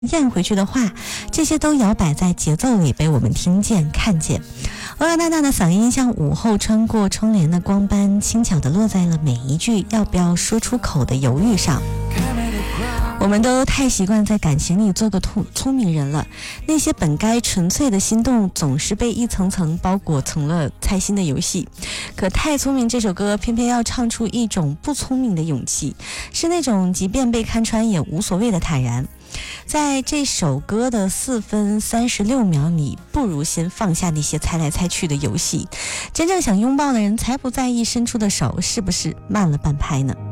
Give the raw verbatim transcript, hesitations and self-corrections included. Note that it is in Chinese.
咽回去的话，这些都摇摆在节奏里被我们听见看见。欧阳娜娜的嗓音像午后穿过窗帘的光般，轻巧地落在了每一句要不要说出口的犹豫上。我们都太习惯在感情里做个聪明人了，那些本该纯粹的心动总是被一层层包裹成了猜心的游戏。可太聪明这首歌偏偏要唱出一种不聪明的勇气，是那种即便被看穿也无所谓的坦然。在这首歌的四分三十六秒里，不如先放下那些猜来猜去的游戏，真正想拥抱的人才不在意伸出的手是不是慢了半拍呢。